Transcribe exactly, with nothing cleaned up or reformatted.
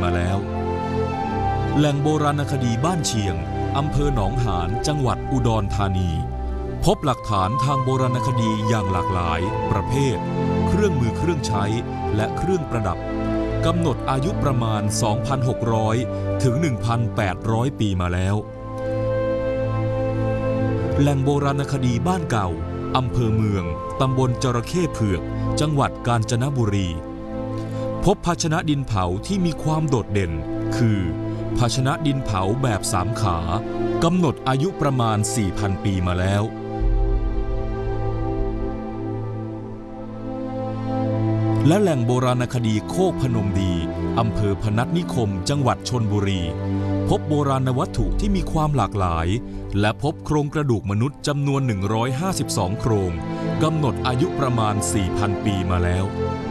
มาแล้วแหล่งโบราณคดีบ้านเชียงอำเภอหนองหานจังหวัดอุดรธานีพบหลักฐานทางโบราณคดีอย่างหลากหลายประเภทเครื่องมือเครื่องใช้และเครื่องประดับกำหนดอายุประมาณ สองพันหกร้อย ถึง หนึ่งพันแปดร้อย ปีมาแล้วแหล่งโบราณคดีบ้านเก่าอำเภอเมืองตำบลจระเข้เผือกจังหวัดกาญจนบุรีพบภาชนะดินเผาที่มีความโดดเด่นคือภาชนะดินเผาแบบสามขากำหนดอายุประมาณ สี่พัน ปีมาแล้วและแหล่งโบราณคดีโคกพนมดีอำเภอพนัสนิคมจังหวัดชลบุรีพบโบราณวัตถุที่มีความหลากหลายและพบโครงกระดูกมนุษย์จำนวนหนึ่งร้อยห้าสิบสองโครงกำหนดอายุประมาณ สี่พัน ปีมาแล้ว